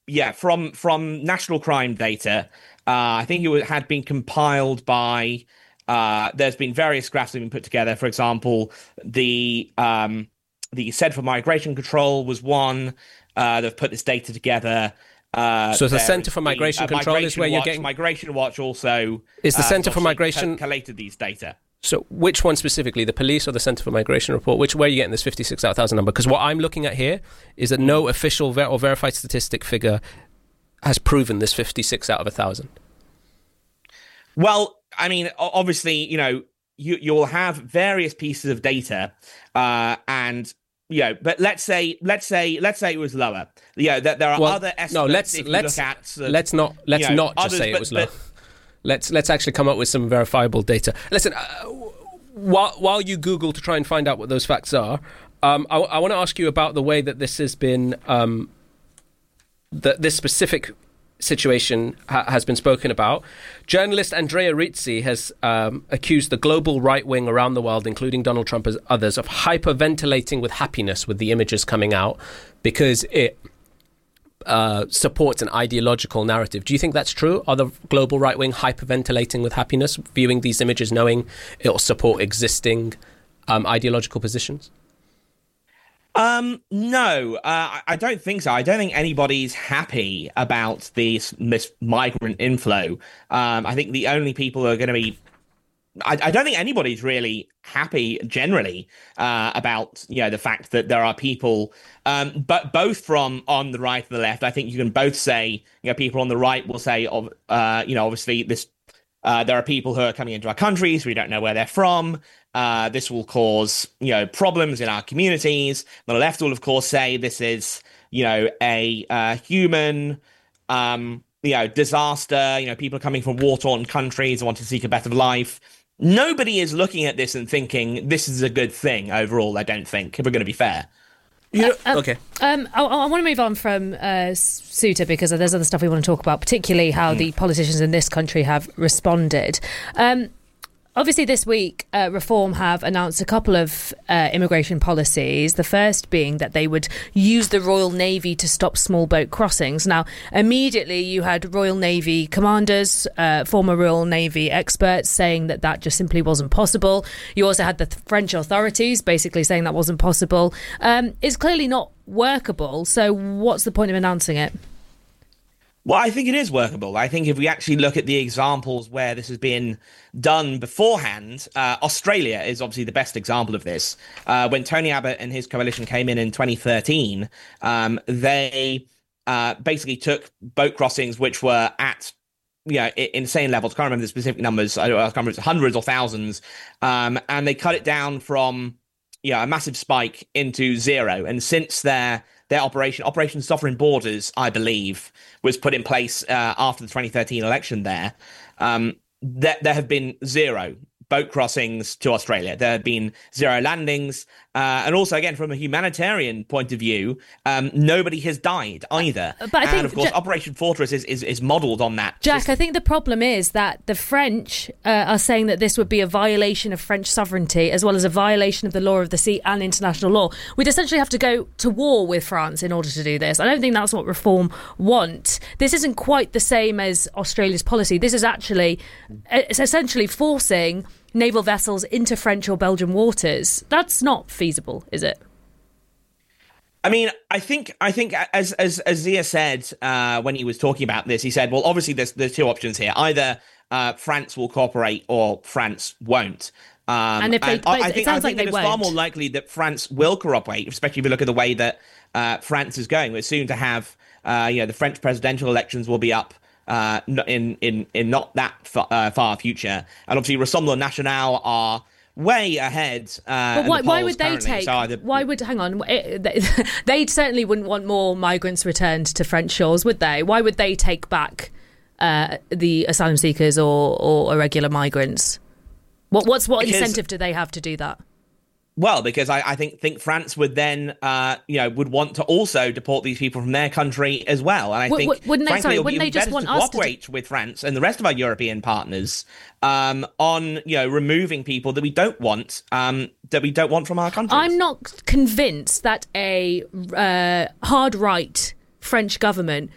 from national crime data. I think had been compiled by. There's been various graphs that have been put together. For example, the Centre for Migration Control was one. They've put this data together. So the Centre for Migration Control is where you're getting... Migration Watch also... Is the Centre for Migration... collated these data. So which one specifically, the police or the Centre for Migration report? Where are you getting this 56 out of 1,000 number? Because what I'm looking at here is that no official or verified statistic figure has proven this 56 out of 1,000. Well, I mean, obviously, you'll have various pieces of data, and but let's say it was lower. There are other estimates. No, let's not just say it was low. Let's actually come up with some verifiable data. Listen, while you Google to try and find out what those facts are, I want to ask you about the way that this has been, this specific situation has been spoken about. Journalist Andrea Rizzi has accused the global right wing around the world, including Donald Trump and others, of hyperventilating with happiness with the images coming out because it supports an ideological narrative. Do you think that's true? Are the global right wing hyperventilating with happiness, viewing these images, knowing it will support existing ideological positions? No, I don't think so. I don't think anybody's happy about this migrant inflow. I think the only people who are going to be... I don't think anybody's really happy generally about the fact that there are people, but both from on the right and the left. I think you can both say people on the right will say, obviously this there are people who are coming into our countries. We don't know where they're from. This will cause problems in our communities. The left will of course say this is a human disaster. People are coming from war-torn countries and want to seek a better life. Nobody is looking at this and thinking this is a good thing overall. I don't think, if we're going to be fair. Okay. I want to move on from Suta because there's other stuff we want to talk about, particularly how the politicians in this country have responded. Obviously, this week, Reform have announced a couple of immigration policies. The first being that they would use the Royal Navy to stop small boat crossings. Now, immediately you had Royal Navy commanders, former Royal Navy experts saying that just simply wasn't possible. You also had the French authorities basically saying that wasn't possible. It's clearly not workable. So what's the point of announcing it? Well, I think it is workable. I think if we actually look at the examples where this has been done beforehand, Australia is obviously the best example of this. When Tony Abbott and his coalition came in 2013, they basically took boat crossings which were at insane levels. I can't remember the specific numbers. I can't remember if it's hundreds or thousands. And they cut it down from a massive spike into zero. And since their Operation Sovereign Borders, I believe, was put in place after the 2013 election there have been zero boat crossings to Australia. There have been zero landings. And also, again, from a humanitarian point of view, nobody has died either. But I think, of course, Operation Fortress is modelled on that. Jack, I think the problem is that the French are saying that this would be a violation of French sovereignty as well as a violation of the law of the sea and international law. We'd essentially have to go to war with France in order to do this. I don't think that's what Reform want. This isn't quite the same as Australia's policy. This is actually essentially forcing naval vessels into French or Belgian waters. That's not feasible, is it? I mean, I think as Zia said when he was talking about this, he said, well, obviously there's two options here. Either France will cooperate or France won't. And if they, I think it's far more likely that France will cooperate, especially if you look at the way that France is going. We're soon to have, the French presidential elections will be up in not that far future, and obviously Rassemblement National are way ahead. But why would they take? Why would hang on? They certainly wouldn't want more migrants returned to French shores, would they? Why would they take back the asylum seekers or irregular migrants? What incentive do they have to do that? Well, because I think France would then, would want to also deport these people from their country as well. And I think, wouldn't they just want us to cooperate with France and the rest of our European partners on, removing people that we don't want from our countries? I'm not convinced that a hard right French government